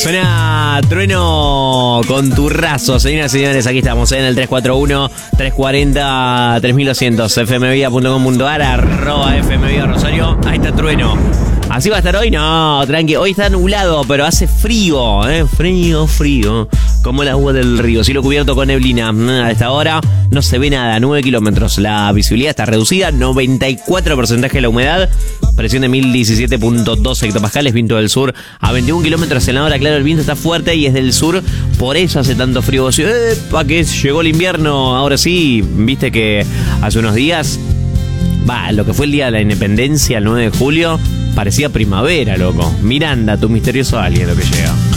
Suena Trueno con Turrazo, señoras y señores. Aquí estamos en el 341-340-3200, fmvida.com.ar, @fmvida Rosario. Ahí está Trueno. ¿Así va a estar hoy? No, tranqui. Hoy está nublado, pero hace frío, frío. Como el agua del río. Cielo cubierto con neblina. A esta hora no se ve nada. 9 kilómetros. La visibilidad está reducida. 94% de la humedad. Presión de 1017.2 hectopascales. Viento del sur a 21 kilómetros en la hora. Claro, el viento está fuerte y es del sur. Por eso hace tanto frío. ¡Epa! Que llegó el invierno. Ahora sí, viste que hace unos días, lo que fue el día de la independencia, el 9 de julio, parecía primavera, loco. Miranda, tu misterioso alien, lo que llega.